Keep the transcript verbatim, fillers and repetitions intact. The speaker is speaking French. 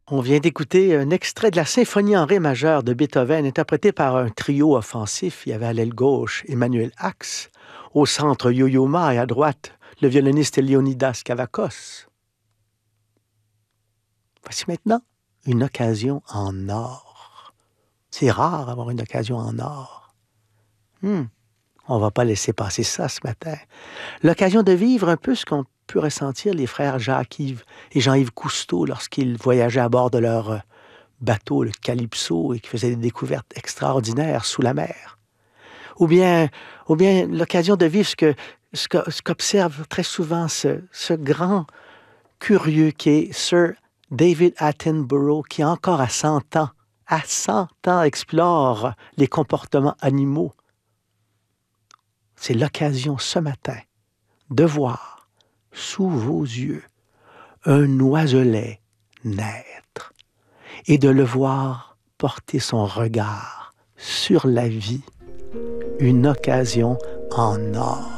On vient d'écouter un extrait de la symphonie en ré majeur de Beethoven, interprétée par un trio offensif. Il y avait à l'aile gauche Emmanuel Ax, au centre Yo-Yo Ma et à droite le violoniste Leonidas Kavakos. Voici maintenant une occasion en or. C'est rare d'avoir une occasion en or. Hmm. On ne va pas laisser passer ça ce matin. L'occasion de vivre un peu ce qu'ont pu ressentir les frères Jacques-Yves et Jean-Yves Cousteau lorsqu'ils voyageaient à bord de leur bateau, le Calypso, et qui faisaient des découvertes extraordinaires sous la mer. Ou bien, ou bien l'occasion de vivre ce que ce que, ce qu'observe très souvent ce, ce grand curieux qui est Sir David Attenborough, qui encore à cent ans, à cent ans, explore les comportements animaux. C'est l'occasion ce matin de voir sous vos yeux un oiselet naître et de le voir porter son regard sur la vie, une occasion en or.